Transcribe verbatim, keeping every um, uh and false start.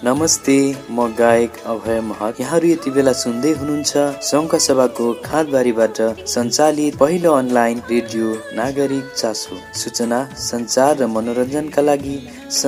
नमस्ते, म गायक अभय महत। यहाँहरू यति बेला सुन्दै हुनुहुन्छ संघ सभाको खाँदबारीबाट सञ्चालित पहिलो अनलाइन रेडियो नागरिक चासो। सूचना, सञ्चार र मनोरञ्जनका लागि